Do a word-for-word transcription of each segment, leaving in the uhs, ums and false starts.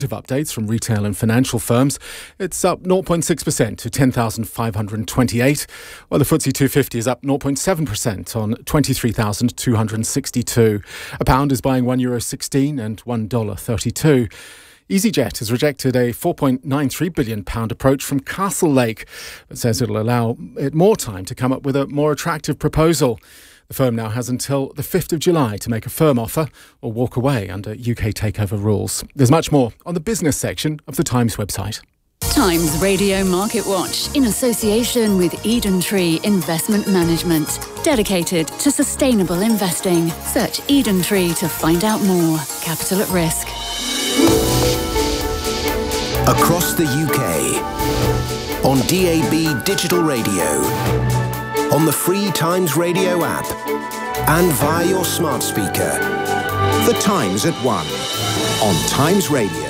Updates from retail and financial firms. It's up zero point six percent to ten thousand five hundred twenty-eight, while the F T S E two fifty is up zero point seven percent on twenty-three thousand two hundred sixty-two. A pound is buying one euro sixteen and one dollar thirty-two. EasyJet has rejected a four point nine three billion pounds approach from Castlelake, but says it'll allow it more time to come up with a more attractive proposal. The firm now has until the fifth of July to make a firm offer or walk away under U K takeover rules. There's much more on the business section of the Times website. Times Radio Market Watch in association with Eden Tree Investment Management. Dedicated to sustainable investing. Search Eden Tree to find out more. Capital at risk. Across the U K. On D A B Digital Radio. On the free Times Radio app and via your smart speaker. The Times at one on Times Radio.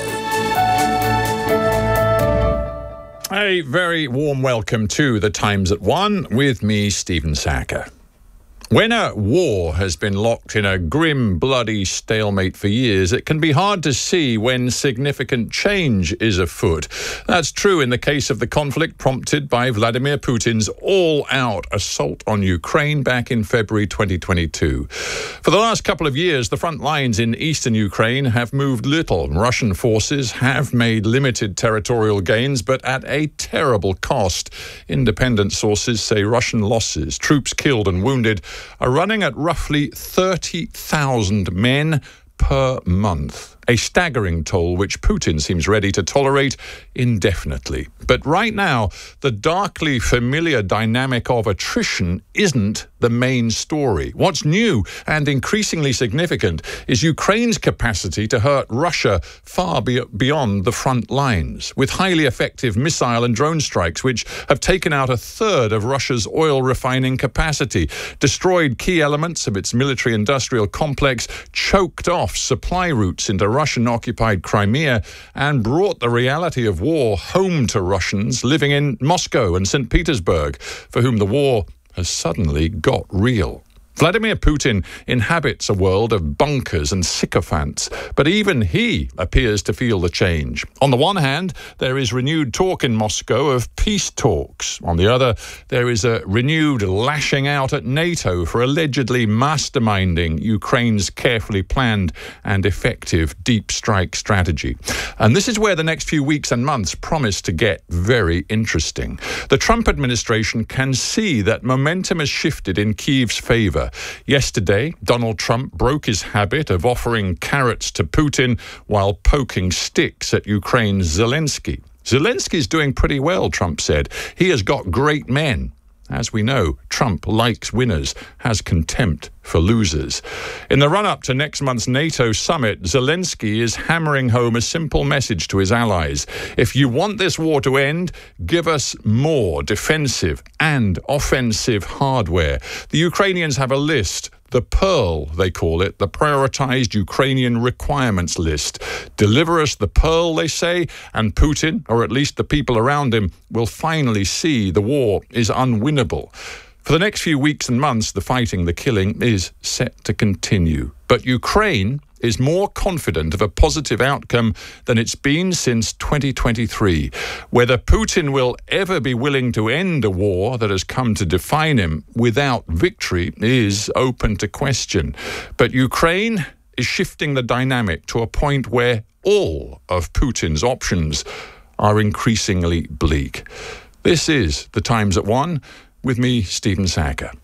A very warm welcome to The Times at one with me, Stephen Sacker. When a war has been locked in a grim, bloody stalemate for years, it can be hard to see when significant change is afoot. That's true in the case of the conflict prompted by Vladimir Putin's all-out assault on Ukraine back in February twenty twenty-two. For the last couple of years, the front lines in eastern Ukraine have moved little. Russian forces have made limited territorial gains, but at a terrible cost. Independent sources say Russian losses, troops killed and wounded, are running at roughly thirty thousand men per month. A staggering toll which Putin seems ready to tolerate indefinitely. But right now, the darkly familiar dynamic of attrition isn't the main story. What's new and increasingly significant is Ukraine's capacity to hurt Russia far be- beyond the front lines, with highly effective missile and drone strikes which have taken out a third of Russia's oil refining capacity, destroyed key elements of its military-industrial complex, choked off supply routes into Russian-occupied Crimea, and brought the reality of war home to Russians living in Moscow and Saint Petersburg, for whom the war has suddenly got real. Vladimir Putin inhabits a world of bunkers and sycophants, but even he appears to feel the change. On the one hand, there is renewed talk in Moscow of peace talks. On the other, there is a renewed lashing out at NATO for allegedly masterminding Ukraine's carefully planned and effective deep strike strategy. And this is where the next few weeks and months promise to get very interesting. The Trump administration can see that momentum has shifted in Kyiv's favor. Yesterday, Donald Trump broke his habit of offering carrots to Putin while poking sticks at Ukraine's Zelensky. Zelensky's doing pretty well, Trump said. He has got great men. As we know, Trump likes winners, has contempt for losers. In the run-up to next month's NATO summit, Zelensky is hammering home a simple message to his allies. If you want this war to end, give us more defensive and offensive hardware. The Ukrainians have a list. The Pearl, they call it, the prioritized Ukrainian requirements list. Deliver us the Pearl, they say, and Putin, or at least the people around him, will finally see the war is unwinnable. For the next few weeks and months, the fighting, the killing, is set to continue. But Ukraine is more confident of a positive outcome than it's been since twenty twenty-three. Whether Putin will ever be willing to end a war that has come to define him without victory is open to question. But Ukraine is shifting the dynamic to a point where all of Putin's options are increasingly bleak. This is The Times at One with me, Stephen Sacker.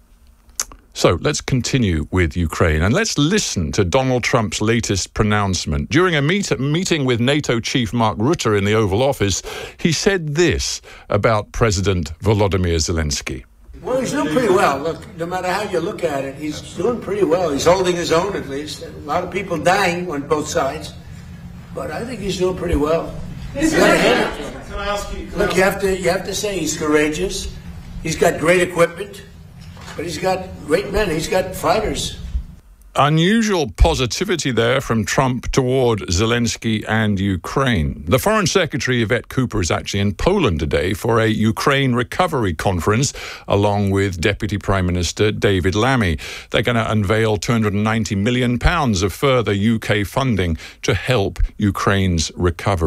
So let's continue with Ukraine and let's listen to Donald Trump's latest pronouncement. During a meet- meeting with NATO chief Mark Rutte in the Oval Office, he said this about President Volodymyr Zelensky. Well, he's doing pretty well. Look, no matter how you look at it, he's doing pretty well. He's holding his own, at least. A lot of people dying on both sides, but I think he's doing pretty well. You gotta hand it to him. Can I ask you? Look, you have to you have to say he's courageous. He's got great equipment. But he's got great men. He's got fighters. Unusual positivity there from Trump toward Zelensky and Ukraine. The Foreign Secretary, Yvette Cooper, is actually in Poland today for a Ukraine recovery conference, along with Deputy Prime Minister David Lammy. They're going to unveil two hundred ninety million pounds of further U K funding to help Ukraine's recovery.